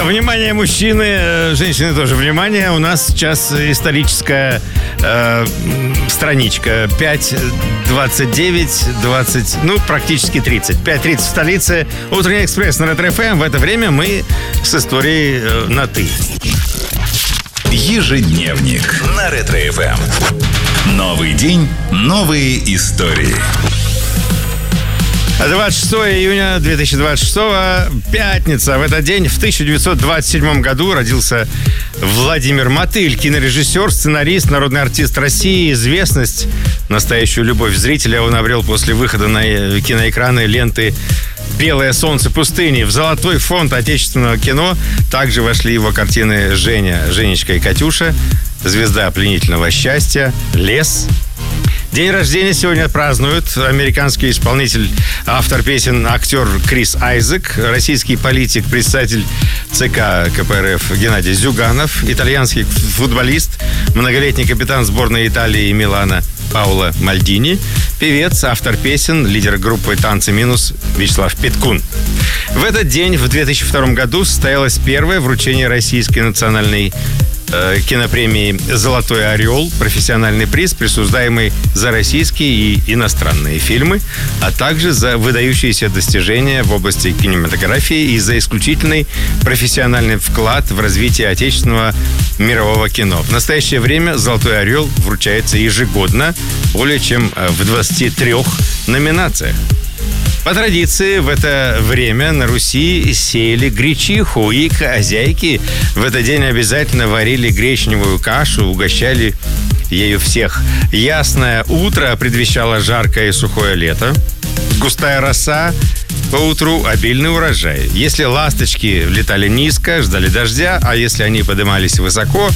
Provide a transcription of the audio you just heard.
Внимание, мужчины, женщины тоже внимание. У нас сейчас историческая страничка. 5:29, практически 30. 5:30 в столице. Утренний экспресс на Ретро-ФМ. В это время мы с историей на «ты». Ежедневник на Ретро-ФМ. Новый день, новые истории. 26 июня 2026, пятница. В этот день, в 1927 году, родился Владимир Мотыль, кинорежиссер, сценарист, народный артист России. Известность, настоящую любовь зрителя он обрел после выхода на киноэкраны ленты «Белое солнце пустыни». В золотой фонд отечественного кино также вошли его картины «Женечка и Катюша», «Звезда пленительного счастья», «Лес». День рождения сегодня празднуют американский исполнитель, автор песен, актер Крис Айзек, российский политик, председатель ЦК КПРФ Геннадий Зюганов, итальянский футболист, многолетний капитан сборной Италии и Милана Паоло Мальдини, певец, автор песен, лидер группы «Танцы минус» Вячеслав Питкун. В этот день, в 2002 году, состоялось первое вручение Российской национальной кинопремии «Золотой орел», профессиональный приз, присуждаемый за российские и иностранные фильмы, а также за выдающиеся достижения в области кинематографии и за исключительный профессиональный вклад в развитие отечественного мирового кино. В настоящее время «Золотой орел» вручается ежегодно более чем в 23 номинациях. По традиции, в это время на Руси сеяли гречиху, и хозяйки в этот день обязательно варили гречневую кашу, угощали ею всех. Ясное утро предвещало жаркое и сухое лето. Густая роса, поутру обильный урожай. Если ласточки летали низко, ждали дождя, а если они поднимались высоко,